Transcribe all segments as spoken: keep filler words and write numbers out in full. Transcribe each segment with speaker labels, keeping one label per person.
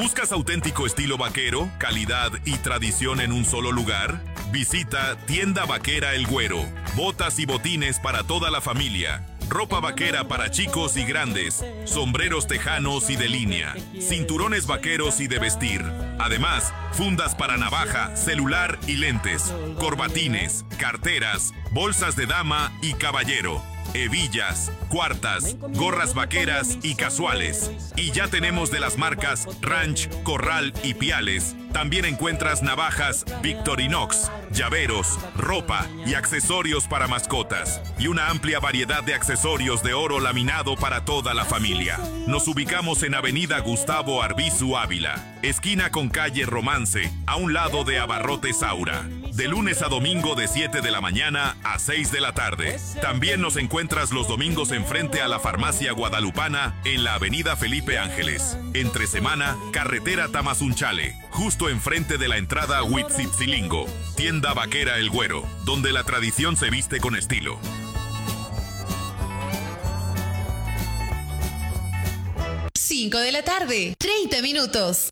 Speaker 1: ¿Buscas auténtico estilo vaquero, calidad y tradición en un solo lugar? Visita Tienda Vaquera El Güero. Botas y botines para toda la familia. Ropa vaquera para chicos y grandes, sombreros tejanos y de línea, cinturones vaqueros y de vestir. Además, fundas para navaja, celular y lentes, corbatines, carteras, bolsas de dama y caballero, hebillas, cuartas, gorras vaqueras y casuales. Y ya tenemos de las marcas Ranch, Corral y Piales. También encuentras navajas Victorinox, llaveros, ropa y accesorios para mascotas. Y una amplia variedad de accesorios de oro laminado para toda la familia. Nos ubicamos en Avenida Gustavo Arbizu Ávila, esquina con calle Romance, a un lado de Abarrotes Saura. De lunes a domingo de siete de la mañana a seis de la tarde. También nos encuentras los domingos enfrente a la Farmacia Guadalupana en la Avenida Felipe Ángeles. Entre semana, carretera Tamazunchale, justo enfrente de la entrada a Huitzitzilingo. Tienda Vaquera El Güero, donde la tradición se viste con estilo.
Speaker 2: cinco de la tarde, treinta minutos.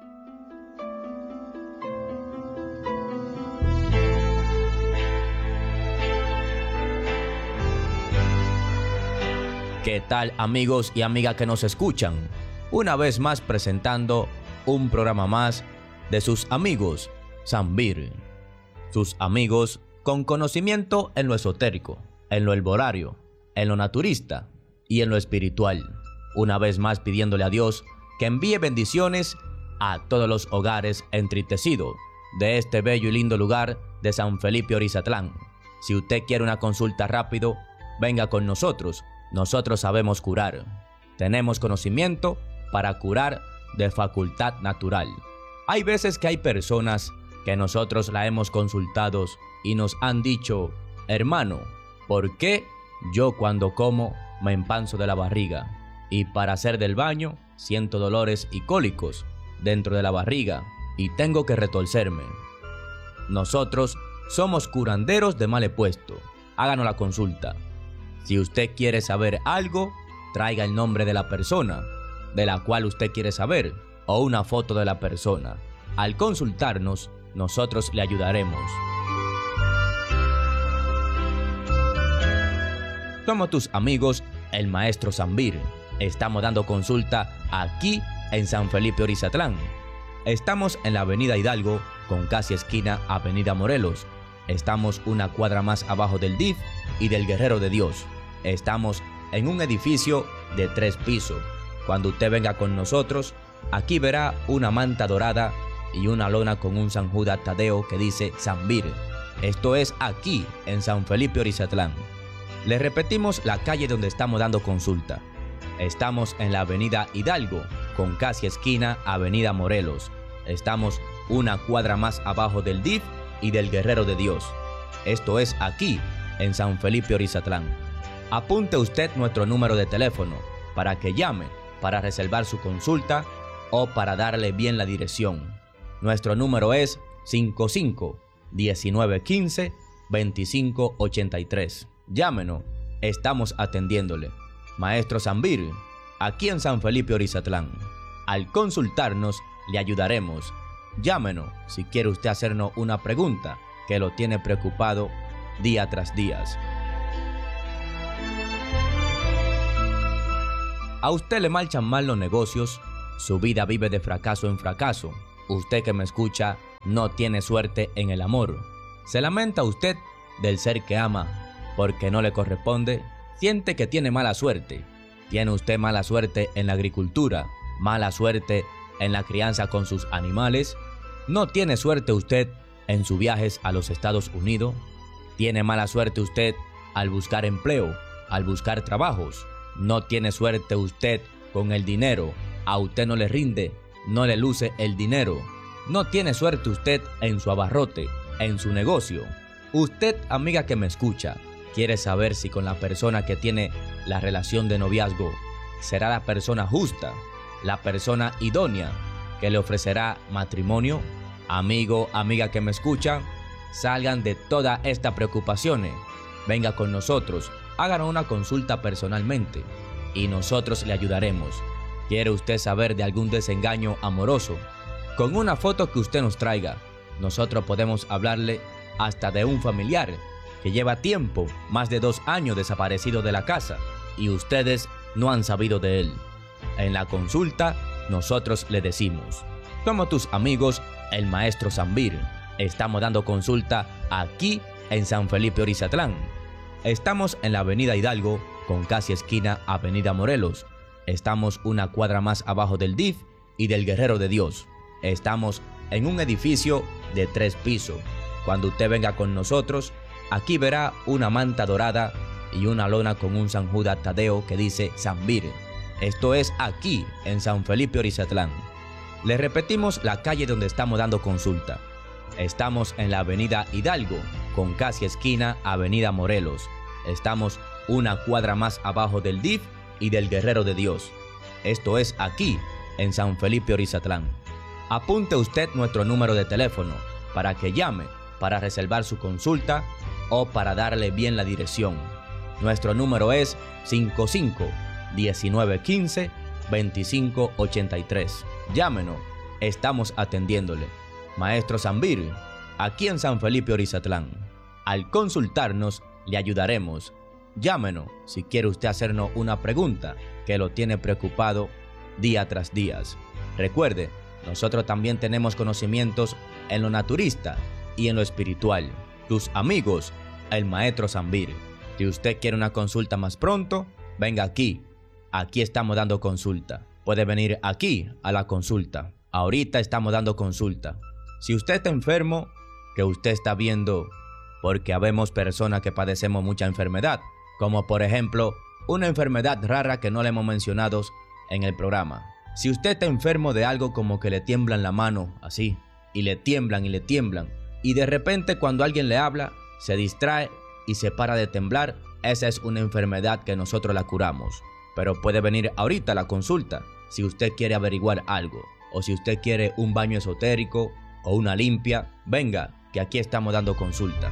Speaker 3: ¿Qué tal, amigos y amigas que nos escuchan? Una vez más presentando un programa más de sus amigos Zambir. Sus amigos con conocimiento en lo esotérico, en lo herborario, en lo naturista y en lo espiritual. Una vez más pidiéndole a Dios que envíe bendiciones a todos los hogares entristecidos de este bello y lindo lugar de San Felipe Orizatlán. Si usted quiere una consulta rápido, venga con nosotros. Nosotros sabemos curar. Tenemos conocimiento para curar de facultad natural. Hay veces que hay personas que nosotros la hemos consultado y nos han dicho: hermano, ¿por qué yo cuando como me empanzo de la barriga? Y para hacer del baño siento dolores y cólicos dentro de la barriga y tengo que retorcerme. Nosotros somos curanderos de mal puesto. Háganos la consulta. Si usted quiere saber algo, traiga el nombre de la persona de la cual usted quiere saber o una foto de la persona. Al consultarnos, nosotros le ayudaremos. Somos tus amigos, el maestro Zambir. Estamos dando consulta aquí en San Felipe Orizatlán. Estamos en la Avenida Hidalgo, con casi esquina Avenida Morelos. Estamos una cuadra más abajo del D I F y del Guerrero de Dios. Estamos en un edificio de tres pisos. Cuando usted venga con nosotros, aquí verá una manta dorada y una lona con un San Judas Tadeo que dice Zambir. Esto es aquí en San Felipe Orizatlán. Le repetimos la calle donde estamos dando consulta. Estamos en la Avenida Hidalgo, con casi esquina Avenida Morelos. Estamos una cuadra más abajo del D I F y del Guerrero de Dios. Esto es aquí en San Felipe Orizatlán. Apunte usted nuestro número de teléfono para que llame para reservar su consulta o para darle bien la dirección. Nuestro número es cinco cinco, diecinueve quince, veinticinco ochenta y tres. Llámenos, estamos atendiéndole. Maestro Zambir, aquí en San Felipe Orizatlán. Al consultarnos, le ayudaremos. Llámenos si quiere usted hacernos una pregunta que lo tiene preocupado día tras día. A usted le marchan mal los negocios, su vida vive de fracaso en fracaso. Usted que me escucha no tiene suerte en el amor. Se lamenta usted del ser que ama porque no le corresponde. Siente que tiene mala suerte. Tiene usted mala suerte en la agricultura, mala suerte en la crianza con sus animales. No tiene suerte usted en sus viajes a los Estados Unidos. Tiene mala suerte usted al buscar empleo, al buscar trabajos. No tiene suerte usted con el dinero. A usted no le rinde, no le luce el dinero. No tiene suerte usted en su abarrote, en su negocio. Usted, amiga que me escucha, quiere saber si con la persona que tiene la relación de noviazgo será la persona justa, la persona idónea que le ofrecerá matrimonio. Amigo, amiga que me escucha, salgan de todas estas preocupaciones. Venga con nosotros, háganos una consulta personalmente y nosotros le ayudaremos. ¿Quiere usted saber de algún desengaño amoroso? Con una foto que usted nos traiga, nosotros podemos hablarle hasta de un familiar que lleva tiempo, más de dos años desaparecido de la casa, y ustedes no han sabido de él. En la consulta, nosotros le decimos: somos tus amigos, el maestro Zambir. Estamos dando consulta aquí en San Felipe Orizatlán. Estamos en la avenida Hidalgo, con casi esquina avenida Morelos. Estamos una cuadra más abajo del D I F y del Guerrero de Dios. Estamos en un edificio de tres pisos. Cuando usted venga con nosotros, aquí verá una manta dorada y una lona con un San Judas Tadeo que dice Zambir. Esto es aquí en San Felipe Orizatlán. Le repetimos la calle donde estamos dando consulta. Estamos en la avenida Hidalgo, con casi esquina avenida Morelos. Estamos una cuadra más abajo del D I F y del Guerrero de Dios. Esto es aquí en San Felipe Orizatlán. Apunte usted nuestro número de teléfono para que llame para reservar su consulta o para darle bien la dirección. Nuestro número es cinco cinco, diecinueve quince, veinticinco ochenta y tres. Llámenos, estamos atendiéndole. Maestro Zambir, aquí en San Felipe Orizatlán. Al consultarnos, le ayudaremos. Llámenos si quiere usted hacernos una pregunta que lo tiene preocupado día tras día. Recuerde, nosotros también tenemos conocimientos en lo naturista y en lo espiritual. Tus amigos, el maestro Zambir. Si usted quiere una consulta más pronto, venga aquí. Aquí estamos dando consulta. Puede venir aquí a la consulta. Ahorita estamos dando consulta. Si usted está enfermo, que usted está viendo, porque habemos personas que padecemos mucha enfermedad, como por ejemplo, una enfermedad rara que no le hemos mencionado en el programa. Si usted está enfermo de algo como que le tiemblan la mano, así, y le tiemblan y le tiemblan, y de repente cuando alguien le habla, se distrae y se para de temblar, esa es una enfermedad que nosotros la curamos. Pero puede venir ahorita a la consulta si usted quiere averiguar algo, o si usted quiere un baño esotérico o una limpia, venga, que aquí estamos dando consulta.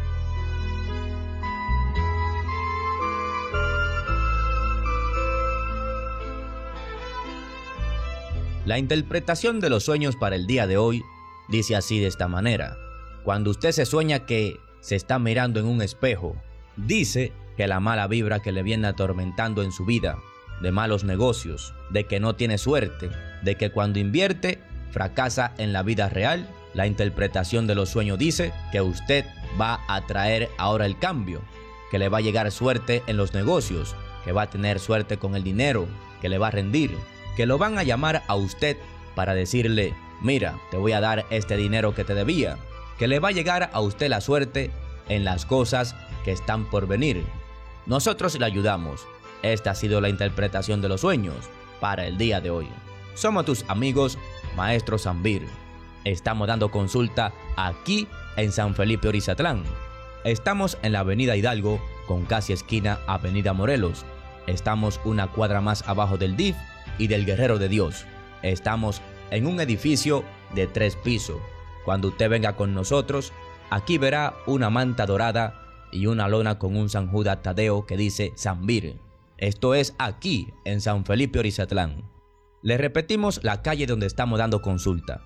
Speaker 3: La interpretación de los sueños para el día de hoy dice así de esta manera: cuando usted se sueña que se está mirando en un espejo, dice que la mala vibra que le viene atormentando en su vida, de malos negocios, de que no tiene suerte, de que cuando invierte fracasa en la vida real. La interpretación de los sueños dice que usted va a traer ahora el cambio, que le va a llegar suerte en los negocios, que va a tener suerte con el dinero, que le va a rendir, que lo van a llamar a usted para decirle: mira, te voy a dar este dinero que te debía, que le va a llegar a usted la suerte en las cosas que están por venir. Nosotros le ayudamos. Esta ha sido la interpretación de los sueños para el día de hoy. Somos tus amigos, maestro Zambir. Estamos dando consulta aquí en San Felipe Orizatlán. Estamos en la avenida Hidalgo, con casi esquina avenida Morelos. Estamos una cuadra más abajo del D I F y del Guerrero de Dios. Estamos en un edificio de tres pisos. Cuando usted venga con nosotros, aquí verá una manta dorada y una lona con un San Judas Tadeo que dice Zambir. Esto es aquí en San Felipe Orizatlán. Le repetimos la calle donde estamos dando consulta.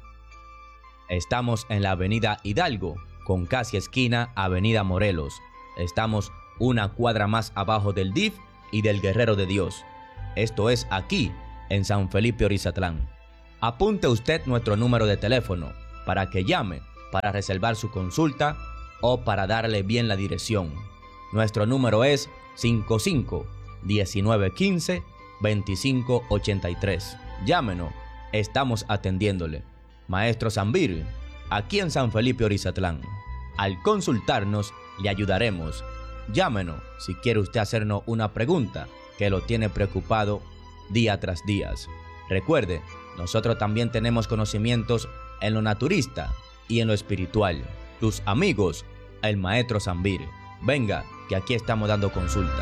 Speaker 3: Estamos en la avenida Hidalgo, con casi esquina avenida Morelos. Estamos una cuadra más abajo del D I F y del Guerrero de Dios. Esto es aquí en San Felipe Orizatlán. Apunte usted nuestro número de teléfono para que llame para reservar su consulta o para darle bien la dirección. Nuestro número es cinco cinco, diecinueve quince, veinticinco ochenta y tres. Llámenos, estamos atendiéndole. Maestro Zambir, aquí en San Felipe Orizatlán. Al consultarnos, le ayudaremos. Llámenos si quiere usted hacernos una pregunta que lo tiene preocupado día tras día. Recuerde, nosotros también tenemos conocimientos en lo naturista y en lo espiritual. Tus amigos, el maestro Zambir. Venga, que aquí estamos dando consulta.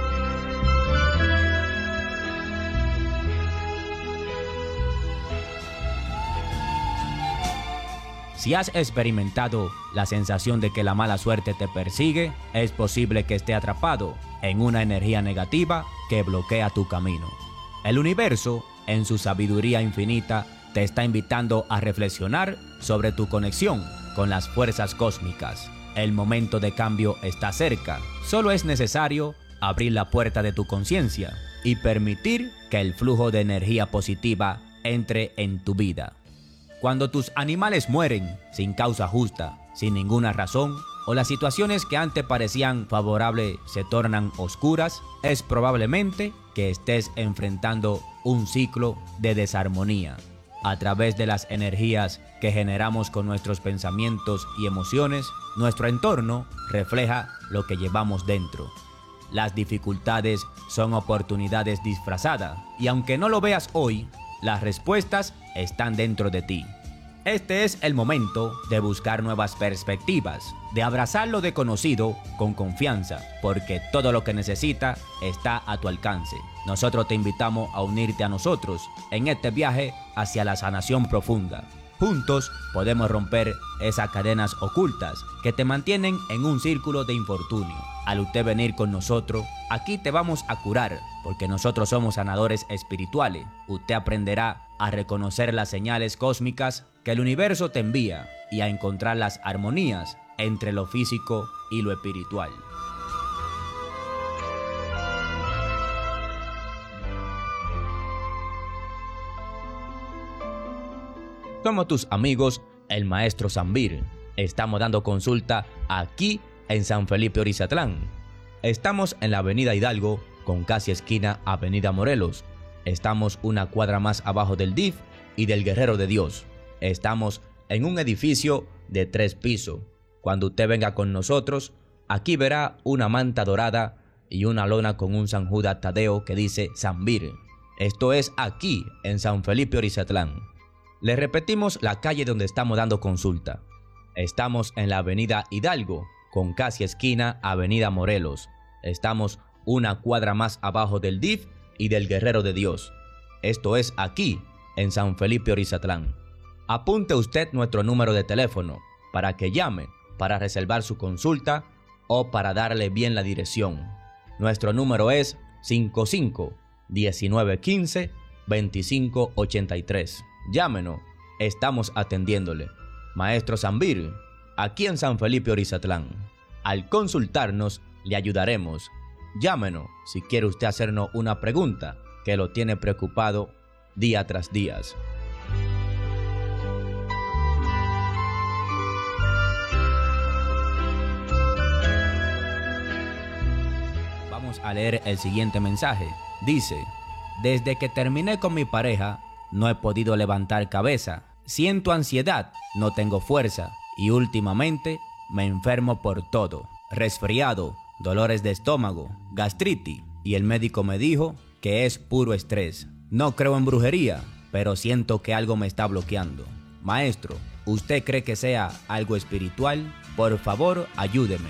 Speaker 3: Si has experimentado la sensación de que la mala suerte te persigue, es posible que esté atrapado en una energía negativa que bloquea tu camino. El universo en su sabiduría infinita, te está invitando a reflexionar sobre tu conexión con las fuerzas cósmicas. El momento de cambio está cerca. Solo es necesario abrir la puerta de tu conciencia y permitir que el flujo de energía positiva entre en tu vida. Cuando tus animales mueren sin causa justa, sin ninguna razón, o las situaciones que antes parecían favorables se tornan oscuras, es probablemente que estés enfrentando un ciclo de desarmonía. A través de las energías que generamos con nuestros pensamientos y emociones, nuestro entorno refleja lo que llevamos dentro. Las dificultades son oportunidades disfrazadas y aunque no lo veas hoy, las respuestas están dentro de ti. Este es el momento de buscar nuevas perspectivas, de abrazar lo desconocido con confianza, porque todo lo que necesitas está a tu alcance. Nosotros te invitamos a unirte a nosotros en este viaje hacia la sanación profunda. Juntos podemos romper esas cadenas ocultas que te mantienen en un círculo de infortunio. Al usted venir con nosotros, aquí te vamos a curar, porque nosotros somos sanadores espirituales. Usted aprenderá a reconocer las señales cósmicas que el universo te envía y a encontrar las armonías entre lo físico y lo espiritual. Somos tus amigos, el maestro Zambir. Estamos dando consulta aquí en San Felipe Orizatlán. Estamos en la avenida Hidalgo con casi esquina avenida Morelos. Estamos una cuadra más abajo del D I F y del Guerrero de Dios. Estamos en un edificio de tres pisos. Cuando usted venga con nosotros, aquí verá una manta dorada y una lona con un San Judas Tadeo que dice Zambir. Esto es aquí en San Felipe Orizatlán. Le repetimos la calle donde estamos dando consulta. Estamos en la avenida Hidalgo con casi esquina avenida Morelos. Estamos una cuadra más abajo del D I F y del Guerrero de Dios. Esto es aquí en San Felipe Orizatlán. Apunte usted nuestro número de teléfono para que llame para reservar su consulta o para darle bien la dirección. Nuestro número es cinco cinco, diecinueve quince, veinticinco ochenta y tres. Llámenos, estamos atendiéndole. Maestro Zambir, aquí en San Felipe Orizatlán. Al consultarnos, le ayudaremos. Llámenos si quiere usted hacernos una pregunta que lo tiene preocupado día tras día. Vamos a leer el siguiente mensaje. Dice: desde que terminé con mi pareja, no he podido levantar cabeza. Siento ansiedad, no tengo fuerza y últimamente me enfermo por todo. Resfriado, dolores de estómago, gastritis y el médico me dijo que es puro estrés. No creo en brujería, pero siento que algo me está bloqueando. Maestro, ¿usted cree que sea algo espiritual? Por favor, ayúdeme.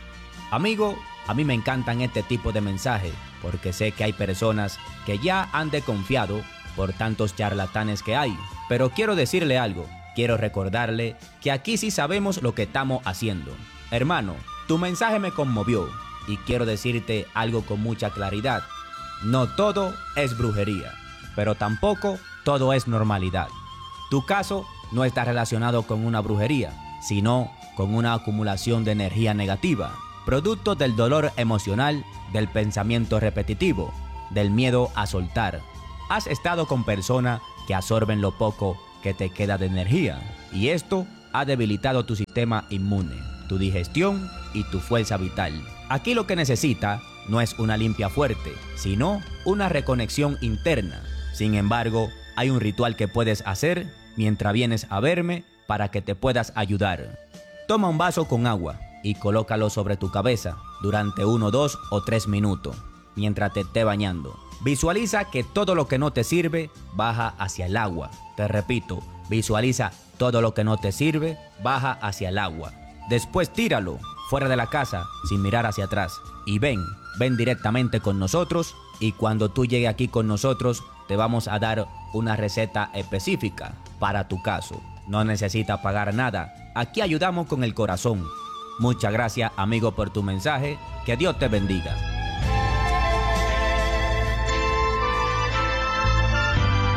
Speaker 3: Amigo, a mí me encantan este tipo de mensajes porque sé que hay personas que ya han desconfiado por tantos charlatanes que hay. Pero quiero decirle algo, quiero recordarle que aquí sí sabemos lo que estamos haciendo. Hermano, tu mensaje me conmovió y quiero decirte algo con mucha claridad. No todo es brujería, pero tampoco todo es normalidad. Tu caso no está relacionado con una brujería, sino con una acumulación de energía negativa, producto del dolor emocional, del pensamiento repetitivo, del miedo a soltar. Has estado con personas que absorben lo poco que te queda de energía y esto ha debilitado tu sistema inmune, tu digestión y tu fuerza vital. Aquí lo que necesita no es una limpia fuerte, sino una reconexión interna. Sin embargo, hay un ritual que puedes hacer mientras vienes a verme para que te puedas ayudar. Toma un vaso con agua y colócalo sobre tu cabeza durante uno, dos o tres minutos mientras te esté bañando. Visualiza que todo lo que no te sirve baja hacia el agua. Te repito, visualiza todo lo que no te sirve baja hacia el agua. Después tíralo fuera de la casa sin mirar hacia atrás. Y ven, ven directamente con nosotros y cuando tú llegues aquí con nosotros te vamos a dar una receta específica para tu caso. No necesitas pagar nada. Aquí ayudamos con el corazón. Muchas gracias, amigo, por tu mensaje. Que Dios te bendiga.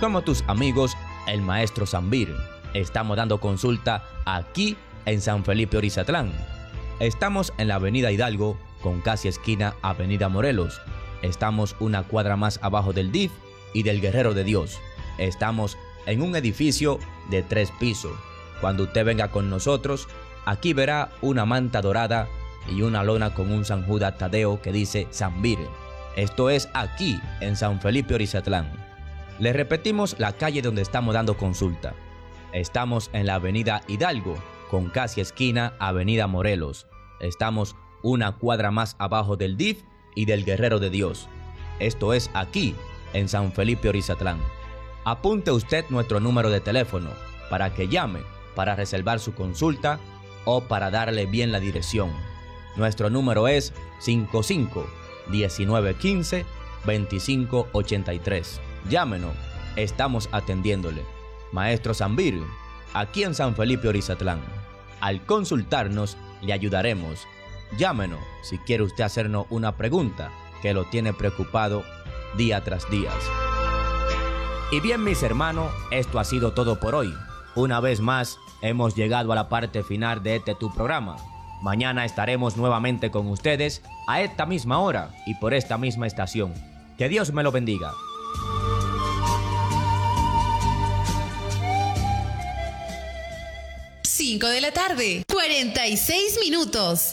Speaker 3: Somos tus amigos, el maestro Zambir. Estamos dando consulta aquí en San Felipe Orizatlán. Estamos en la avenida Hidalgo con casi esquina avenida Morelos. Estamos una cuadra más abajo del D I F y del Guerrero de Dios. Estamos en un edificio de tres pisos. Cuando usted venga con nosotros, aquí verá una manta dorada y una lona con un San Judas Tadeo que dice Zambir. Esto es aquí en San Felipe Orizatlán. Le repetimos la calle donde estamos dando consulta. Estamos en la avenida Hidalgo con casi esquina avenida Morelos. Estamos una cuadra más abajo del D I F y del Guerrero de Dios. Esto es aquí en San Felipe Orizatlán. Apunte usted nuestro número de teléfono para que llame para reservar su consulta o para darle bien la dirección. Nuestro número es cinco cinco, diecinueve quince, veinticinco ochenta y tres. Llámenos, estamos atendiéndole. Maestro Zambir, aquí en San Felipe Orizatlán. Al consultarnos, le ayudaremos. Llámenos si quiere usted hacernos una pregunta que lo tiene preocupado día tras día. Y bien, mis hermanos, esto ha sido todo por hoy. Una vez más, hemos llegado a la parte final de este tu programa. Mañana estaremos nuevamente con ustedes a esta misma hora y por esta misma estación. Que Dios me lo bendiga.
Speaker 2: cinco de la tarde, cuarenta y seis minutos.